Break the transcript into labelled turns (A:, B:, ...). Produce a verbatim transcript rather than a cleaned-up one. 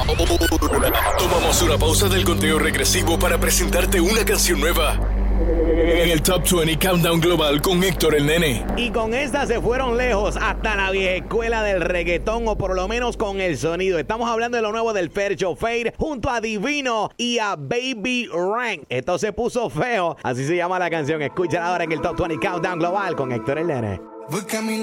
A: Tomamos una pausa del conteo regresivo para presentarte una canción nueva en el Top veinte Countdown Global con Héctor el Nene.
B: Y con esta se fueron lejos hasta la vieja escuela del reggaetón, o por lo menos con el sonido. Estamos hablando de lo nuevo del Fercho Fade junto a Divino y a Baby Rank. Esto se puso feo, así se llama la canción. Escúchala ahora en el Top veinte Countdown Global con Héctor el Nene.
C: Voy caminando